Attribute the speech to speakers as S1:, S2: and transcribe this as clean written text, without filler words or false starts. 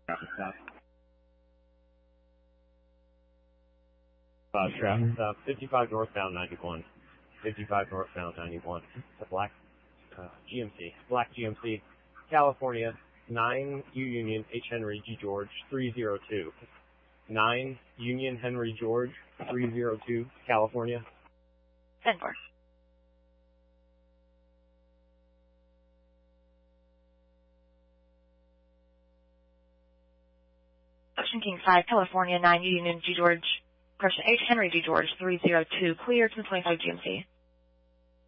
S1: Stop. Traffic stop. 55 northbound 91. 55 northbound 91. The black GMC. Black GMC. California. 9 U Union H Henry G George 302. 9 Union Henry George 302. California.
S2: 10-4. Ocean King 5, California, 9 Union G George, correction, H Henry G George 302, cleared from 25 GMC.